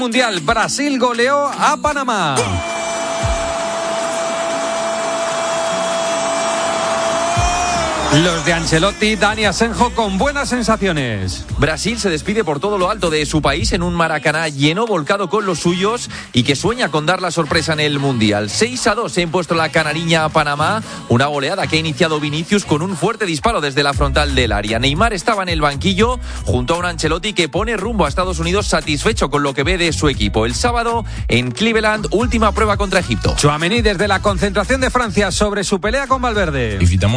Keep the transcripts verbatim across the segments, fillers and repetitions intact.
Mundial, Brasil goleó a Panamá. Los de Ancelotti, Dani Asenjo, con buenas sensaciones. Brasil se despide por todo lo alto de su país en un Maracaná lleno, volcado con los suyos y que sueña con dar la sorpresa en el Mundial. seis a dos se ha impuesto la canariña a Panamá, una goleada que ha iniciado Vinicius con un fuerte disparo desde la frontal del área. Neymar estaba en el banquillo junto a un Ancelotti que pone rumbo a Estados Unidos satisfecho con lo que ve de su equipo. El sábado en Cleveland, última prueba contra Egipto. Tchouaméni desde la concentración de Francia sobre su pelea con Valverde.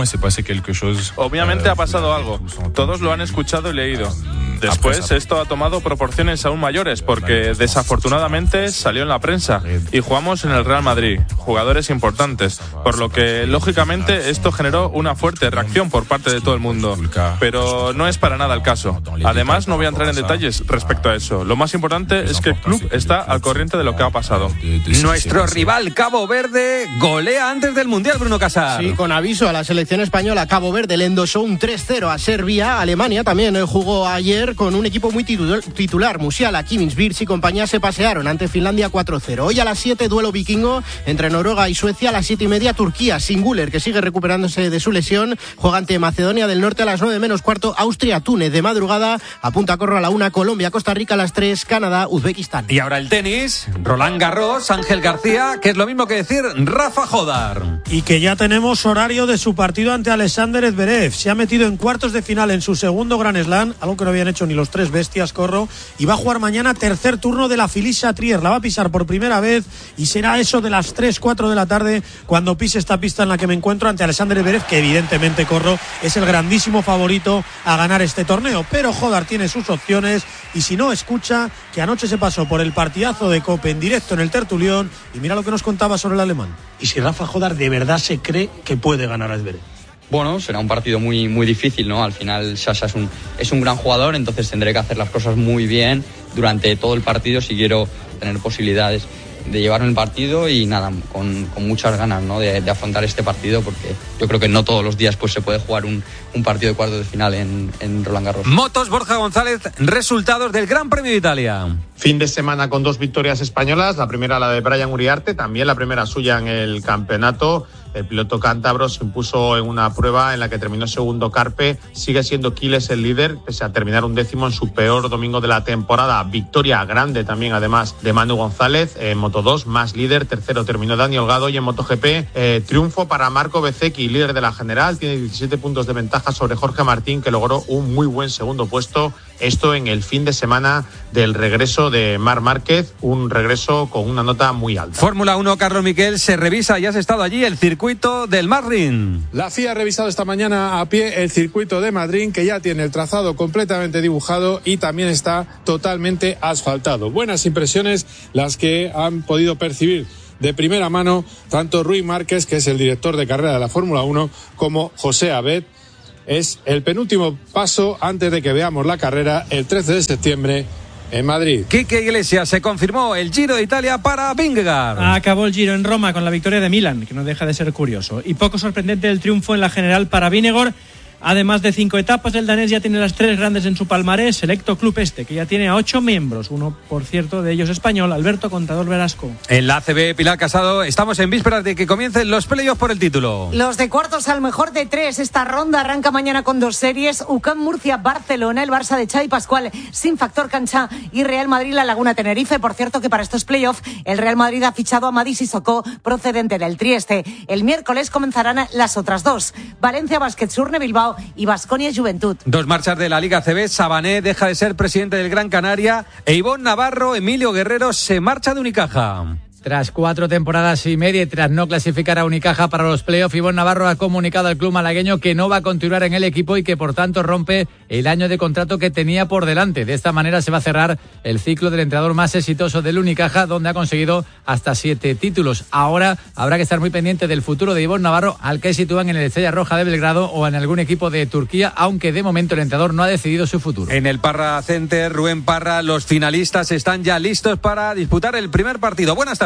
Obviamente ha pasado algo. Todos lo han escuchado y leído. Después esto ha tomado proporciones aún mayores porque desafortunadamente salió en la prensa y jugamos en el Real Madrid, jugadores importantes, por lo que lógicamente esto generó una fuerte reacción por parte de todo el mundo, pero no es para nada el caso. Además no voy a entrar en detalles respecto a eso. Lo más importante es que el club está al corriente de lo que ha pasado. Nuestro rival Cabo Verde golea antes del Mundial, Bruno Casar. Sí, con aviso a la selección española. Cabo Verde le endosó un tres cero a Serbia. Alemania también jugó ayer con un equipo muy titular. Musiala, Kimmich, Wirtz y compañía se pasearon ante Finlandia cuatro cero. Hoy a las siete, duelo vikingo entre Noruega y Suecia. A las siete y media, Turquía, sin Güler, que sigue recuperándose de su lesión, juega ante Macedonia del Norte. A las nueve menos cuarto, Austria, Túnez. De madrugada, a punta corro a la una, Colombia, Costa Rica a las tres, Canadá, Uzbekistán. Y ahora el tenis, Roland Garros, Ángel García, que es lo mismo que decir Rafa Jodar. Y que ya tenemos horario de su partido ante Alexander Zverev. Se ha metido en cuartos de final en su segundo Grand Slam, algo que no habían hecho ni los tres bestias, corro, y va a jugar mañana tercer turno de la Felicia Trier. La va a pisar por primera vez y será eso de las tres, cuatro de la tarde cuando pise esta pista en la que me encuentro ante Alexander Zverev, que evidentemente, corro, es el grandísimo favorito a ganar este torneo, pero Jodar tiene sus opciones y si no, escucha que anoche se pasó por el partidazo de Cope en directo en el tertulión y mira lo que nos contaba sobre el alemán. Y si Rafa Jodar de verdad se cree que puede ganar a Zverev. Bueno, será un partido muy muy difícil, ¿no? Al final Sasha es un, es un gran jugador, entonces tendré que hacer las cosas muy bien durante todo el partido si quiero tener posibilidades de llevarme el partido y nada, con, con muchas ganas, ¿no? de, de afrontar este partido porque yo creo que no todos los días pues se puede jugar un, un partido de cuartos de final en, en Roland Garros. Motos, Borja González, resultados del Gran Premio de Italia. Fin de semana con dos victorias españolas, la primera la de Brian Uriarte, también la primera suya en el campeonato. El piloto cántabro se impuso en una prueba en la que terminó segundo Carpe. Sigue siendo Quiles el líder, pese a terminar un décimo en su peor domingo de la temporada. Victoria grande también, además, de Manu González. En Moto dos, más líder. Tercero terminó Dani Holgado. Y en MotoGP, eh, triunfo para Marco Bezzecchi, líder de la general. Tiene diecisiete puntos de ventaja sobre Jorge Martín, que logró un muy buen segundo puesto. Esto en el fin de semana del regreso de Marc Márquez, un regreso con una nota muy alta. Fórmula uno, Carlos Miquel, se revisa, y has estado allí, el circuito del Madrid. La F I A ha revisado esta mañana a pie el circuito de Madrid, que ya tiene el trazado completamente dibujado y también está totalmente asfaltado. Buenas impresiones las que han podido percibir de primera mano tanto Rui Márquez, que es el director de carrera de la Fórmula uno, como José Abed. Es el penúltimo paso antes de que veamos la carrera el trece de septiembre en Madrid. Quique Iglesias, se confirmó el Giro de Italia para Vingegaard. Acabó el Giro en Roma con la victoria de Milan, que no deja de ser curioso. Y poco sorprendente el triunfo en la general para Vingegaard. Además de cinco etapas, el danés ya tiene las tres grandes en su palmarés. Selecto Club este, que ya tiene a ocho miembros. Uno, por cierto, de ellos español, Alberto Contador Velasco. En la A C B, Pilar Casado, estamos en vísperas de que comiencen los playoffs por el título. Los de cuartos al mejor de tres. Esta ronda arranca mañana con dos series. U C A M Murcia, Barcelona, el Barça de Xavi Pascual sin factor cancha y Real Madrid, La Laguna Tenerife. Por cierto, que para estos playoffs el Real Madrid ha fichado a Madi Sissoko, procedente del Trieste. El miércoles comenzarán las otras dos. Valencia Basket, Surne Bilbao y Baskonia Juventud. Dos marchas de la Liga A C B. Sabané deja de ser presidente del Gran Canaria e Ivonne Navarro, Emilio Guerrero se marcha de Unicaja. Tras cuatro temporadas y media y tras no clasificar a Unicaja para los playoffs, Ivonne Navarro ha comunicado al club malagueño que no va a continuar en el equipo y que por tanto rompe el año de contrato que tenía por delante. De esta manera se va a cerrar el ciclo del entrenador más exitoso del Unicaja, donde ha conseguido hasta siete títulos. Ahora habrá que estar muy pendiente del futuro de Ivonne Navarro, al que sitúan en el Estrella Roja de Belgrado o en algún equipo de Turquía, aunque de momento el entrenador no ha decidido su futuro. En el Parra Center, Rubén Parra, los finalistas están ya listos para disputar el primer partido. Buenas tardes.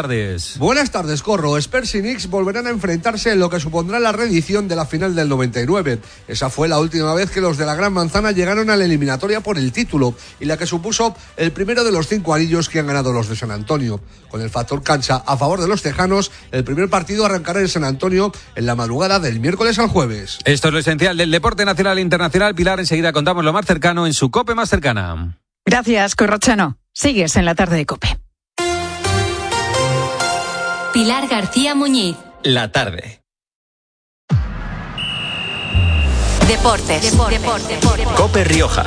tardes. Buenas tardes, Corro. Spurs y Knicks volverán a enfrentarse en lo que supondrá la reedición de la final del noventa y nueve. Esa fue la última vez que los de la Gran Manzana llegaron a la eliminatoria por el título y la que supuso el primero de los cinco anillos que han ganado los de San Antonio. Con el factor cancha a favor de los tejanos, el primer partido arrancará en San Antonio en la madrugada del miércoles al jueves. Esto es lo esencial del deporte nacional e internacional. Pilar, enseguida contamos lo más cercano en su COPE más cercana. Gracias, Corrochano. Sigues en la tarde de COPE. Pilar García Muñiz. La tarde. Deportes. Deportes. Deportes. Deportes. COPE Rioja.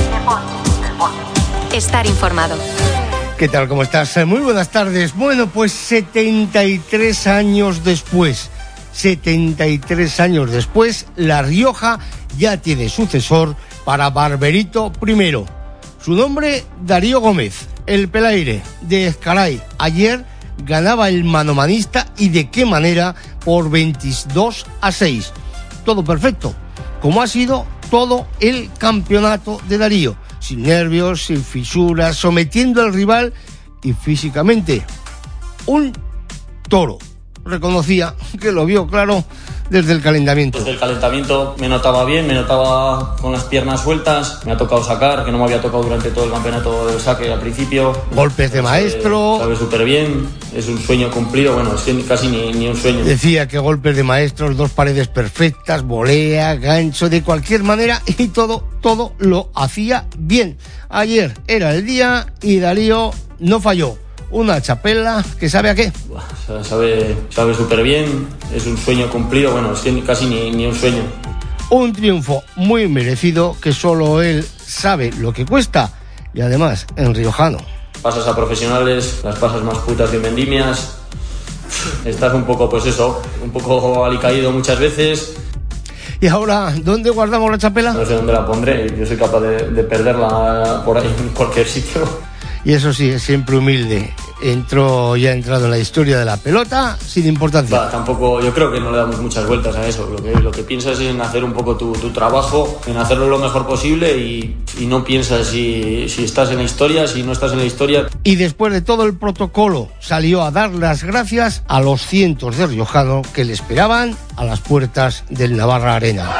Estar informado. ¿Qué tal? ¿Cómo estás? Muy buenas tardes. Bueno, pues setenta y tres años después, setenta y tres años después, La Rioja ya tiene sucesor para Barberito primero. Su nombre, Darío Gómez, el Pelaire de Ezcaray. Ayer ganaba el manomanista y de qué manera, por veintidós a seis. Todo perfecto, como ha sido todo el campeonato de Darío. Sin nervios, sin fisuras, sometiendo al rival y físicamente un toro. Reconocía que lo vio claro desde el calentamiento. Desde el calentamiento me notaba bien, me notaba con las piernas sueltas, me ha tocado sacar, que no me había tocado durante todo el campeonato del saque al principio. Golpes de maestro. Sabe súper bien, es un sueño cumplido, bueno, es que casi ni, ni un sueño. Decía que golpes de maestros, dos paredes perfectas, volea, gancho, de cualquier manera, y todo, todo lo hacía bien. Ayer era el día y Darío no falló. Una chapela que sabe a qué. Sabe, sabe súper bien, es un sueño cumplido, bueno, es que casi ni, ni un sueño. Un triunfo muy merecido que solo él sabe lo que cuesta y además en riojano. Pasas a profesionales, las pasas más putas que vendimias, estás un poco, pues eso, un poco alicaído muchas veces. ¿Y ahora dónde guardamos la chapela? No sé dónde la pondré, yo soy capaz de, de perderla por ahí en cualquier sitio. Y eso sí, es siempre humilde. Entró y ha entrado en la historia de la pelota sin importancia. Va, tampoco, yo creo que no le damos muchas vueltas a eso. Lo que, lo que piensas es en hacer un poco tu, tu trabajo, en hacerlo lo mejor posible y, y no piensas si, si estás en la historia, si no estás en la historia. Y después de todo el protocolo, salió a dar las gracias a los cientos de riojanos que le esperaban a las puertas del Navarra Arena.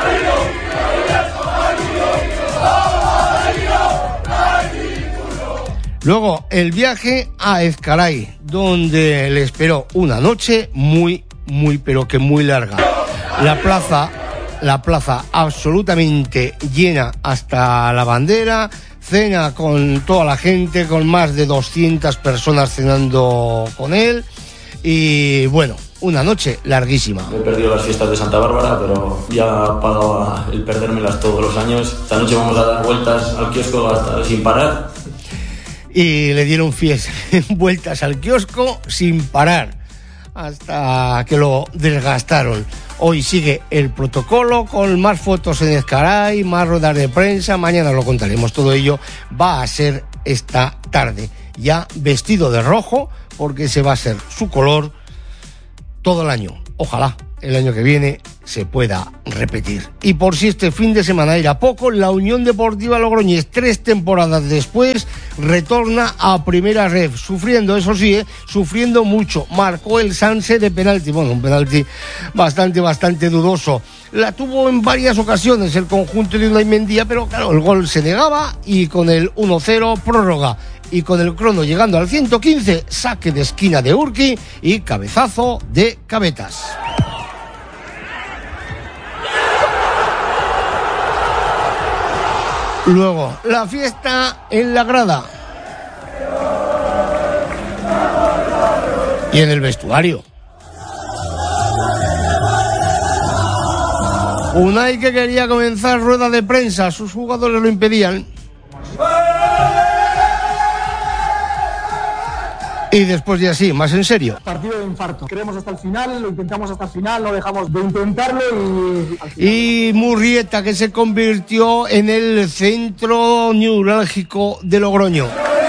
Luego el viaje a Ezcaray, donde le esperó una noche muy, muy, pero que muy larga. La plaza, la plaza absolutamente llena hasta la bandera, cena con toda la gente, con más de doscientas personas cenando con él y bueno, una noche larguísima. He perdido las fiestas de Santa Bárbara, pero ya pagaba el perdérmelas todos los años. Esta noche vamos a dar vueltas al kiosco hasta sin parar. Y le dieron fies, vueltas al kiosco sin parar, hasta que lo desgastaron. Hoy sigue el protocolo con más fotos en Ezcaray, más ruedas de prensa, mañana lo contaremos. Todo ello va a ser esta tarde, ya vestido de rojo, porque ese va a ser su color todo el año. Ojalá el año que viene se pueda repetir. Y por si este fin de semana era poco, la Unión Deportiva Logroñés, tres temporadas después, retorna a primera ref, sufriendo, eso sí, ¿eh? sufriendo mucho. Marcó el Sanse de penalti, bueno, un penalti bastante, bastante dudoso. La tuvo en varias ocasiones el conjunto de Unai Mendía, pero claro, el gol se negaba y con el uno cero prórroga. Y con el crono llegando al ciento quince, saque de esquina de Urqui y cabezazo de Cabetas. Luego, la fiesta en la grada. Y en el vestuario. Unai que quería comenzar rueda de prensa, sus jugadores lo impedían. Y después de así, más en serio. Partido de infarto. Queremos hasta el final, lo intentamos hasta el final, no dejamos de intentarlo y... Y Murrieta, que se convirtió en el centro neurálgico de Logroño.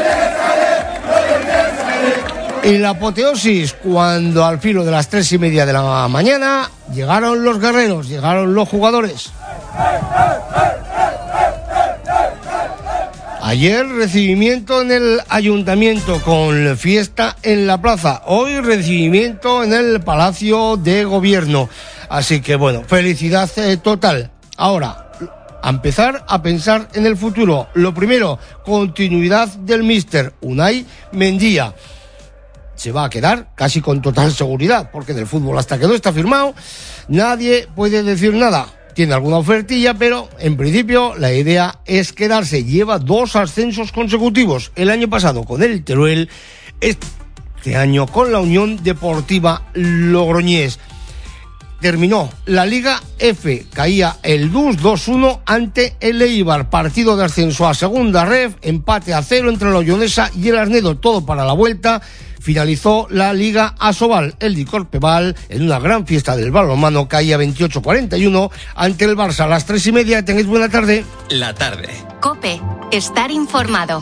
Y la apoteosis, cuando al filo de las tres y media de la mañana llegaron los guerreros, llegaron los jugadores. Ayer recibimiento en el ayuntamiento con fiesta en la plaza. Hoy recibimiento en el Palacio de Gobierno. Así que bueno, felicidad eh, total. Ahora, a empezar a pensar en el futuro. Lo primero, continuidad del míster Unai Mendía. Se va a quedar casi con total seguridad, porque del fútbol hasta que no está firmado, nadie puede decir nada. Tiene alguna ofertilla, pero en principio la idea es quedarse. Lleva dos ascensos consecutivos. El año pasado con el Teruel, este año con la Unión Deportiva Logroñés. Terminó la Liga F, caía el D U S dos uno ante el Eibar, partido de ascenso a segunda ref, empate a cero entre la Oyonesa y el Arnedo, todo para la vuelta. Finalizó la Liga Asobal, el Dicorpeval, en una gran fiesta del balonmano, caía veintiocho cuarenta y uno ante el Barça. A las tres y media, tenéis buena tarde. La tarde. COPE, estar informado.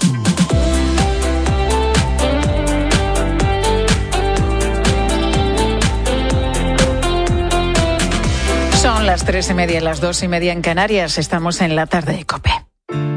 Son las tres y media, las dos y media en Canarias. Estamos en la tarde de COPE.